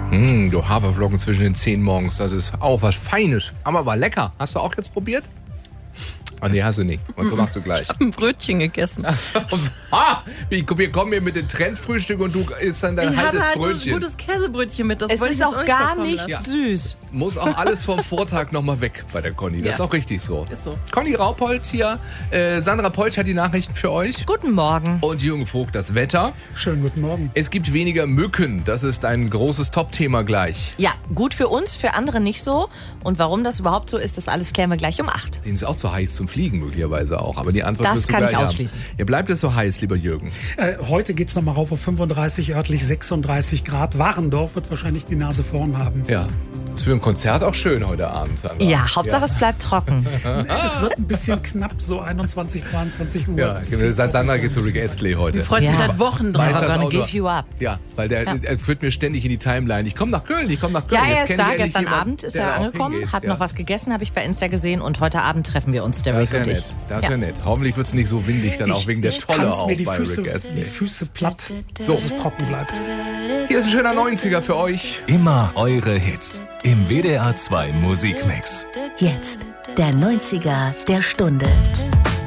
Du Haferflocken zwischen den Zähnen morgens, das ist auch was Feines. Aber war lecker. Hast du auch jetzt probiert? Ah, nee, hast du nicht. Und so machst du gleich. Ich habe ein Brötchen gegessen. Wir kommen hier mit dem Trendfrühstück und du isst dann dein halbes halt Brötchen. ein gutes Käsebrötchen mit. Das Es wollte ist ich auch jetzt gar wegkommen nicht lassen. süß. Muss auch alles vom Vortag nochmal weg bei der Conny. Das ist auch richtig so. Ist so. Conny Raupold hier. Sandra Polch hat die Nachrichten für euch. Guten Morgen. Und Jürgen Vogt das Wetter. Schönen guten Morgen. Es gibt weniger Mücken. Das ist ein großes Top-Thema gleich. Ja, gut für uns, für andere nicht so. Und warum das überhaupt so ist, das alles klären wir gleich um 8. Denen ist auch zu heiß zum Fliegen möglicherweise auch. Aber die Antwort Das wirst du kann gleich ich haben. ausschließen. Ja, bleibt es so heiß, lieber Jürgen? Heute geht es nochmal rauf auf 35, örtlich 36 Grad. Warendorf wird wahrscheinlich die Nase vorn haben. Ja. Ist für ein Konzert auch schön heute Abend, Sandra. Ja, Hauptsache es bleibt trocken. Es wird ein bisschen knapp, so 21, 22 Uhr. Ja, Sandra geht zu Rick Astley heute. Freut sich Ja. seit Wochen Weiß drauf. das Gonna Auto. give you up. Ja, weil er führt mir ständig in die Timeline. Ich komme nach Köln. Ja, Jetzt er ist kenn da. ich endlich Gestern jemanden, Abend ist der er da auch angekommen, hingeht. hat Ja. noch was gegessen, habe ich bei Insta gesehen. Und heute Abend treffen wir uns, der Das Rick wäre und nett. ich. Das wäre nett. Hoffentlich wird es nicht so windig, dann auch wegen der Tolle Tanz auch mir die bei Füße, Rick Astley. die Füße platt, So. dass es trocken bleibt. Hier ist ein schöner 90er für euch. Immer eure Hits im WDR 2 Musikmix. Jetzt der 90er der Stunde.